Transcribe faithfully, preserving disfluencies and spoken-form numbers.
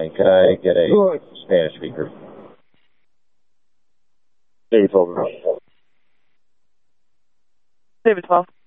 calling. Could I get a Good. Spanish speaker? David twelve. David twelve.